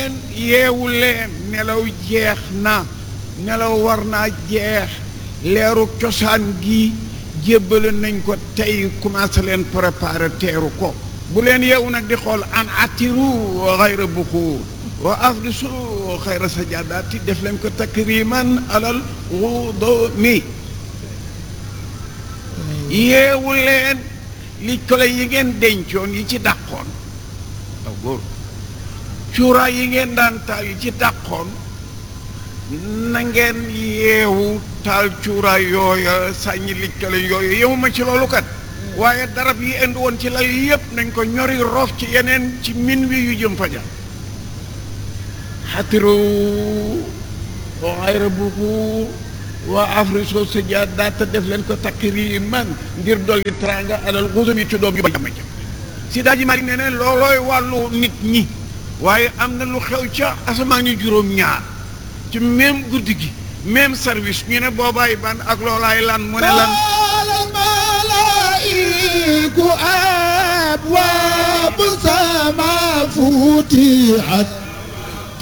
leen yeewu leen nelaw jeex na nelaw war naa jeex leeru cosaan gi jébbale nañ ko tey commencé leen préparer teeru ko bu leen yeewu nag di xool an atiru xayra buxuur wa afdisu xayra sajadaati def leen ko takriman alal wudumi yeewu leen li kole yi ngeen dencoon yi ci dàqoon aw góor cuuraay yi ngeen daan taal yi ci dàqoon na ngeen yeewu taal cuuraay yooya sàññi li kole yooyu yeewu ma ci loolu kat waaye darab yi indi woon ci lay yëpp nañ ko ñori roof ci yeneen ci min wi yu jëm fajar xatiru xayra buxuur wa afriso sajadaata def leen ko takriman ngir dolli tranga alal xusumi ci doom yu ba jàmm jëm si daa ji mari ne ne loolooy wàllu nit ñi waaye am na lu xew ca asamaan yu juróom-ñaar ci même guddi gi même service ñu ne boobaay ban ak loolaay lan mu ne lan malaa'iku abwaabu sama futihat